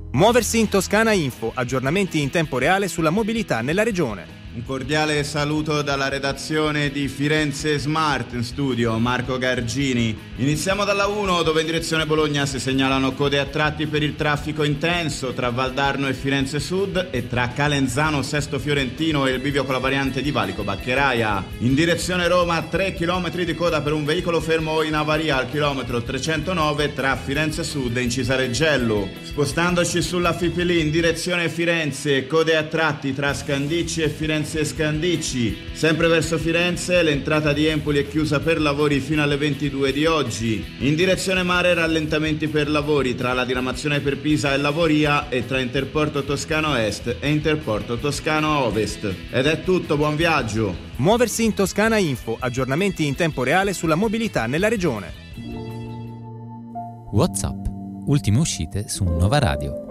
Muoversi in Toscana Info, aggiornamenti in tempo reale sulla mobilità nella regione. Un cordiale saluto dalla redazione di Firenze Smart, in studio Marco Gargini. Iniziamo dalla 1, dove in direzione Bologna si segnalano code a tratti per il traffico intenso tra Valdarno e Firenze Sud e tra Calenzano, Sesto Fiorentino e il bivio con la variante di Valico Baccheraia. In direzione Roma 3 km di coda per un veicolo fermo in avaria al chilometro 309 tra Firenze Sud e Incisareggello. Spostandoci sulla Fipili in direzione Firenze, code a tratti tra Scandicci e Firenze Scandicci. Sempre verso Firenze l'entrata di Empoli è chiusa per lavori fino alle 22 di oggi. In direzione mare rallentamenti per lavori tra la diramazione per Pisa e Lavoria e tra Interporto Toscano Est e Interporto Toscano Ovest. Ed è tutto, buon viaggio. Muoversi in Toscana Info, aggiornamenti in tempo reale sulla mobilità nella regione. WhatsApp, ultime uscite su Nova Radio.